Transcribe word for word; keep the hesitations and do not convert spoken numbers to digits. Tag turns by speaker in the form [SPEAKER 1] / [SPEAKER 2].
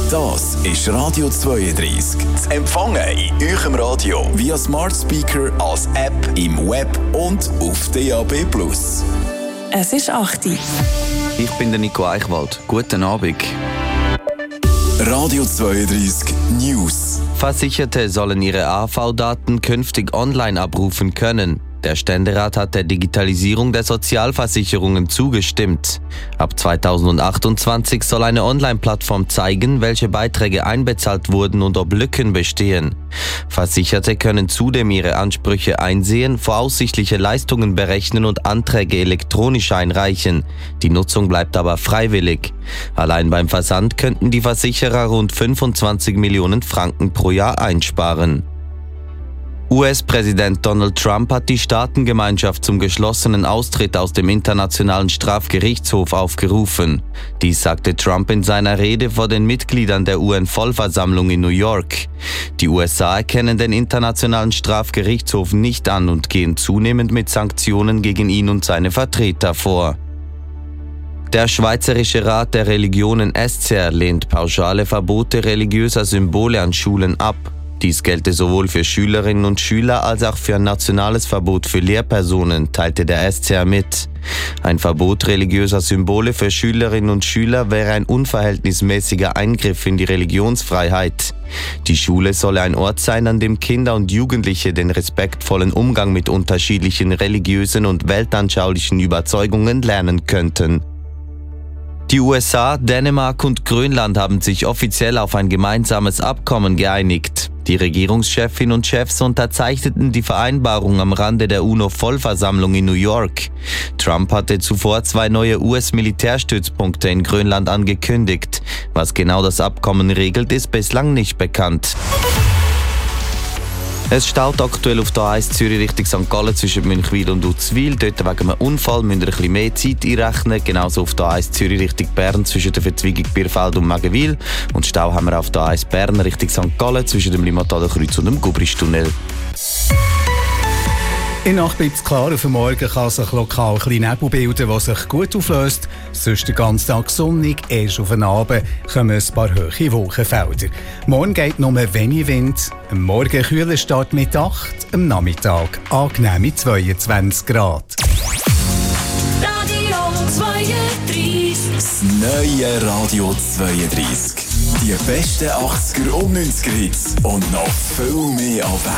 [SPEAKER 1] Das ist Radio zweiunddreißig. Zu empfangen in eurem Radio via Smart Speaker, als App, im Web und auf D A B plus.
[SPEAKER 2] Es ist acht Uhr.
[SPEAKER 3] Ich bin der Nico Eichwald. Guten Abend.
[SPEAKER 1] Radio zweiunddreißig News.
[SPEAKER 3] Versicherte sollen ihre A V-Daten künftig online abrufen können. Der Ständerat hat der Digitalisierung der Sozialversicherungen zugestimmt. Ab zweitausendachtundzwanzig soll eine Online-Plattform zeigen, welche Beiträge einbezahlt wurden und ob Lücken bestehen. Versicherte können zudem ihre Ansprüche einsehen, voraussichtliche Leistungen berechnen und Anträge elektronisch einreichen. Die Nutzung bleibt aber freiwillig. Allein beim Versand könnten die Versicherer rund fünfundzwanzig Millionen Franken pro Jahr einsparen. U S-Präsident Donald Trump hat die Staatengemeinschaft zum geschlossenen Austritt aus dem Internationalen Strafgerichtshof aufgerufen. Dies sagte Trump in seiner Rede vor den Mitgliedern der U N-Vollversammlung in New York. Die U S A erkennen den Internationalen Strafgerichtshof nicht an und gehen zunehmend mit Sanktionen gegen ihn und seine Vertreter vor. Der Schweizerische Rat der Religionen S C R lehnt pauschale Verbote religiöser Symbole an Schulen ab. Dies gelte sowohl für Schülerinnen und Schüler als auch für ein nationales Verbot für Lehrpersonen, teilte der S C R mit. Ein Verbot religiöser Symbole für Schülerinnen und Schüler wäre ein unverhältnismäßiger Eingriff in die Religionsfreiheit. Die Schule solle ein Ort sein, an dem Kinder und Jugendliche den respektvollen Umgang mit unterschiedlichen religiösen und weltanschaulichen Überzeugungen lernen könnten. Die U S A, Dänemark und Grönland haben sich offiziell auf ein gemeinsames Abkommen geeinigt. Die Regierungschefin und Chefs unterzeichneten die Vereinbarung am Rande der U N O-Vollversammlung in New York. Trump hatte zuvor zwei neue U S-Militärstützpunkte in Grönland angekündigt. Was genau das Abkommen regelt, ist bislang nicht bekannt. Es staut aktuell auf der A eins Zürich Richtung Sankt Gallen zwischen Münchwil und Uzwil. Dort wegen einem Unfall müsst ihr ein bisschen mehr Zeit einrechnen. Genauso auf der A eins Zürich Richtung Bern zwischen der Verzweigung Bierfeld und Magenwil. Und Stau haben wir auf der A eins Bern Richtung Sankt Gallen zwischen dem Limmataler Kreuz und dem Gubristunnel.
[SPEAKER 4] In Nacht bleibt es klar, auf dem Morgen kann sich lokal ein bisschen Nebel bilden, der sich gut auflöst. Sonst den ganzen Tag sonnig, erst auf den Abend kommen ein paar hohe Wolkenfelder. Morgen geht nur wenig Wind, am Morgen kühler Start mit acht, am Nachmittag angenehme zweiundzwanzig Grad.
[SPEAKER 2] Radio zweiunddreißig.
[SPEAKER 1] Das neue Radio zweiunddreißig. Die besten achtziger und neunziger Hits und noch viel mehr auf